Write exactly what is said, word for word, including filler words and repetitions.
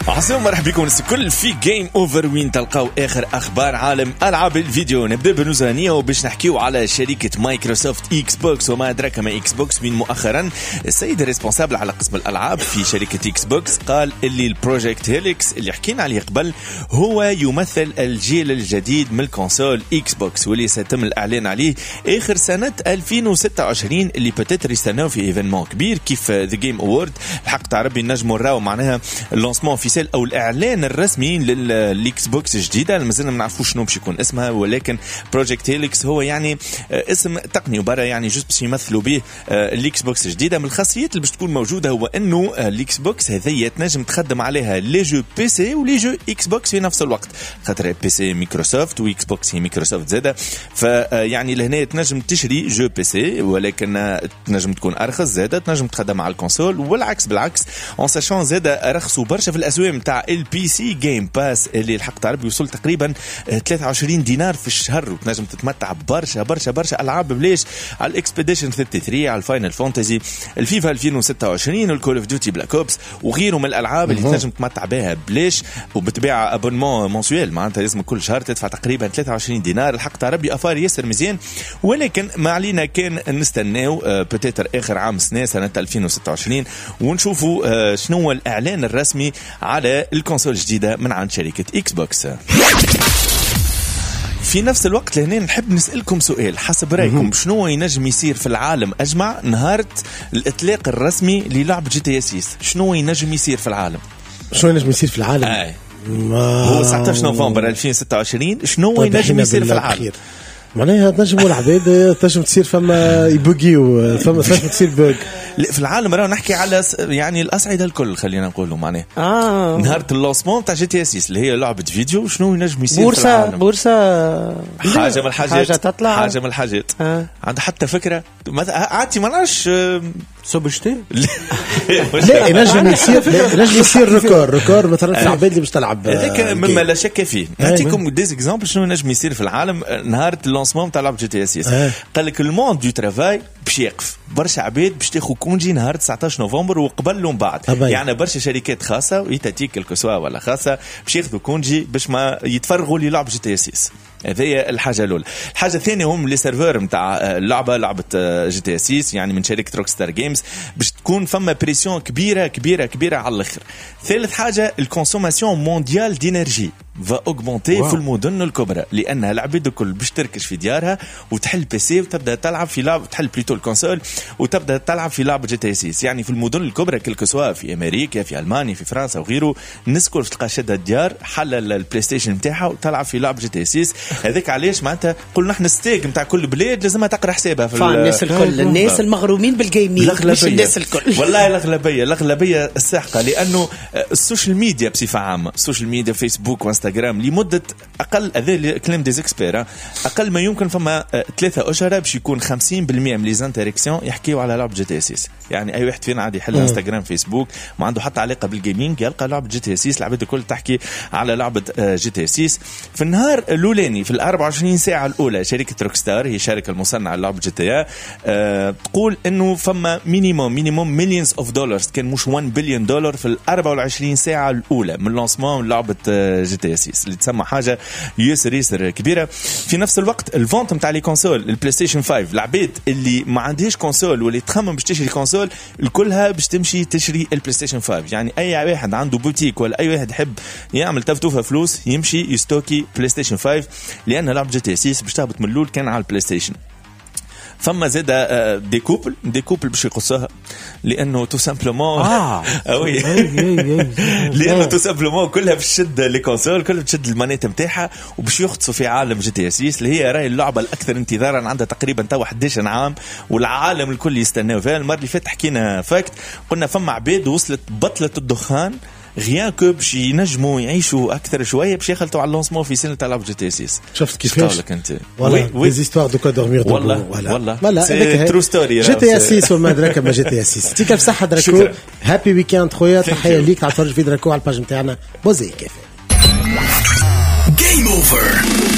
عسلامة مرحبا بكم الكل في جيم اوفر وين تلقاو اخر اخبار عالم العاب الفيديو. نبدا بنوزانيه وباش نحكيو على شركه مايكروسوفت اكس بوكس وما ادراك ما اكس بوكس. من مؤخرا السيد الريسبونسابل على قسم الالعاب في شركه اكس بوكس قال اللي البروجكت هيليكس اللي حكينا عليه قبل هو يمثل الجيل الجديد من الكونسول اكس بوكس واللي سيتم الاعلان عليه اخر سنه ألفين وستة وعشرين اللي بتاتر يستناو في ايفينمون كبير كيف ذا جيم اوورد. الحق تاع ربي نجموا نراو معناها اللونسمون اوفيسيال او الاعلان الرسمي للاكس بوكس الجديده. مازلنا ما نعرفوش شنو باش يكون اسمها، ولكن بروجكت هيليكس هو يعني اسم تقني وبرا يعني جوست باش يمثلوا به الاكس بوكس الجديده. من الخاصيات اللي باش تكون موجوده هو انه الاكس بوكس هذه تنجم تخدم عليها لي جو بي سي ولي جو اكس بوكس في نفس الوقت، خاطر بي سي مايكروسوفت واكس بوكس هي مايكروسوفت زاده. فيعني لهنا تنجم تشري جو بي سي ولكن تنجم تكون ارخص زاده، تنجم تخدم على الكونسول والعكس بالعكس. اون ساشون زاده رخصوا برشا في الاسواق نتاع البي سي جيم باس اللي الحق تعرف يوصل تقريبا ثلاثة وعشرين دينار في الشهر وتنجم تتمتع برشا برشا برشا العاب بليش على الاكسبيديشن ثلاثة وثلاثين على الفاينل فانتزي الفيفا ألفين وستة وعشرين والكول اوف ديوتي بلاك اوبس وغيره من الالعاب اللي تنجم تتمتع بها بليش وبتبيع ابونمون منسويل معناتها لازم كل شهر تدفع تقريبا ثلاثة وعشرين دينار. الحق تعرف افار ياسر مزيان، ولكن ما علينا كان نستناو بتاتر اخر عام سنه سنه ألفين وستة وعشرين ونشوفوا شنو هو الاعلان الرسمي على الكونسول الجديده من عند شركه اكس بوكس. في نفس الوقت لهنا نحب نسألكم سؤال، حسب رأيكم شنو ينجم يصير في العالم أجمع نهار الإطلاق الرسمي للعبة جي تي سيس؟ شنو ينجم يصير في العالم؟ شنو ينجم يصير في العالم؟ آه. هو تسعة عشر نوفمبر ألفين وستة وعشرين شنو طيب ينجم يصير في العالم؟ بخير. معناها تنجموا العباد تنجم تصير فما يبوغيو فما تنجم تصير بوغ في العالم. راه نحكي على يعني الأصعدة الكل خلينا نقولوا معناها آه. نهار اللونسمون تاع جي تي اس اللي هي لعبة فيديو شنو ينجم يصير بورصة في العالم؟ بورصة حاجة من الحاجات حاجة تطلع حاجة من الحاجات آه. عنده حتى فكرة عادي ما نعرفش سوبشتي لا ينجم يصير ينجم يصير ريكور ريكور مثلا في العباد اللي باش تلعب هذاك مما لا شك فيه. نعطيكم ديز اكزامبل شنو ينجم يصير في العالم نهار اللونسمون تاع لعبة جي تي اس. قال لك الموند دو ترافاي باش يقف، برشا عباد باش تاخذ كونجي نهار تسعة عشر نوفمبر وقبل ومن بعد. يعني برشا شركات خاصه ويتاتيك كلكسوا ولا خاصه باش ياخذوا كونجي باش ما يتفرغوا للعبة جي تي اس. هذه الحاجه الاولى. الحاجه الثانيه هم لي سيرفر نتاع اللعبه لعبه جي تي اس يعني من شركه روك ستار جيمز باش تكون فما بريسيون كبيره كبيره كبيره على الاخر. ثالث حاجه الكونسوماسيون مونديال دينيرجي فا اوغمونتي في المدن الكبرى لانها العباد الكل باش تركش في ديارها وتحل بيسي وتبدا تلعب في لعب تحل بليتو الكونسول وتبدا تلعب في لعبه جي تي اس. يعني في المدن الكبرى كل سواء في امريكا في المانيا في فرنسا وغيره الناس كل تلقى شاده الديار حل البلاي ستيشن نتاعها وتلعب في لعبه جي تي اس. هذاك علاش معناتها قلنا احنا ستيك نتاع كل بلاد لازمها تقرا حسابها في الناس الكل الناس المغرومين بالجيمين مش الناس الكل والله الاغلبيه الاغلبيه الساحقه لانه السوشيال ميديا بصفه عامه السوشيال ميديا فيسبوك وانستغرام لمده اقل هذا كلام دي زيكسبير اقل ما يمكن فما ثلاثه اشهر باش يكون خمسين بالمئة من لي زانتيريكسيون يحكيوا على لعبه جي تي اس. يعني اي واحد فينا عادي يحل انستغرام فيسبوك ما عنده حتى علاقه بالجيمنج يلقى لعبه جي تي اس. العباد الكل تحكي على لعبه جي تي اس. في النهار الاولاني في الأربعة وعشرين ساعه الاولى شركه روكستار هي الشركه المصنعه للعبه جي تي أه تقول انه فما مينيموم مينيموم مليونز اوف دولارز كان مش واحد بليون دولار في الأربعة وعشرين ساعه الاولى من لونسمون لعبه جي تي اس اللي تسمى حاجه ياسر ياسر كبيره. في نفس الوقت الفونت نتاع لي كونسول البلاي ستيشن خمسة العباد اللي ما عندهاش كونسول واللي تخمم باش تشري كونسول الكلها باش تمشي تشري البلاي ستيشن خمسة. يعني اي واحد عنده بوتيك ولا اي واحد يحب يعمل تفتوفه فلوس يمشي يستوكي بلاي ستيشن خمسة لان لعبه جي تي اس باش تهبط من الاول كان على البلاي ستيشن. فما زاده دي كوبل دي كوبل باش يقصوها لانه تو سامبلومون اه وي لانه تو سامبلومون كلها باش تشد لي كونسول كلها تشد المانيت نتاعها وباش يختصوا في عالم جي تي اس اللي هي راهي اللعبه الاكثر انتظارا عندها تقريبا تو أحد عشر عام والعالم الكل يستناو فيها. المره اللي فاتت حكينا فاكت قلنا فما عباد وصلت بطله الدخان غيان كو باش ينجموا يعيشوا اكثر شويه باش يخلطوا على اللونسمون في سنه تاع جي تي اس. شفت كيفاش انت وي وي زيستوار دو كو دورمير دو والله والله والله ترو ستوري جي تي اس وما ادراك ما جي تي اس. تيك بصحه دراكو هابي ويكاند خويا تحيه ليك تعترج في دراكو على الباج نتاعنا بوزي كيف جيم اوفر.